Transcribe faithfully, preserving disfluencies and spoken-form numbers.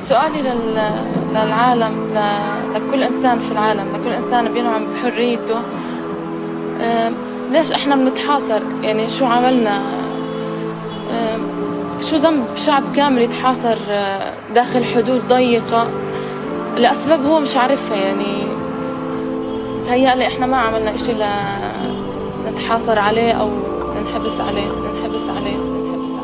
سؤالي لل... للعالم، ل... لكل إنسان في العالم، لكل إنسان بينعم بحريته. أه... ليش إحنا بنتحاصر؟ يعني شو عملنا؟ أه... شو ذنب شعب كامل يتحاصر داخل حدود ضيقة لأسباب هو مش عارفها؟ يعني تهيألي إحنا ما عملنا إشي لنتحاصر عليه أو ننحبس عليه.